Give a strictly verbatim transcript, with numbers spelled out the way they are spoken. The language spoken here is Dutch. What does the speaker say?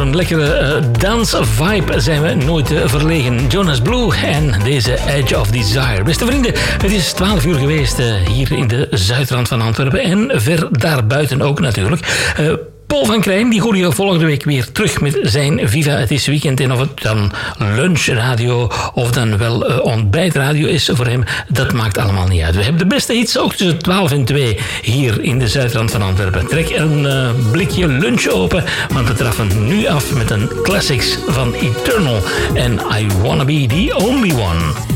een lekkere uh, dance-vibe zijn we nooit uh, verlegen. Jonas Blue en deze Edge of Desire. Beste vrienden, het is twaalf uur geweest uh, hier in de zuidrand van Antwerpen. En ver daarbuiten ook natuurlijk. Uh, Paul van Krijn, die hoor je volgende week weer terug met zijn Viva Het is Weekend. En of het dan lunchradio of dan wel uh, ontbijtradio is voor hem, dat maakt allemaal niet uit. We hebben de beste hits ook tussen twaalf en twee hier in de zuidrand van Antwerpen. Trek een uh, blikje lunch open, want we traffen nu af met een classics van Eternal en I Wanna Be The Only One.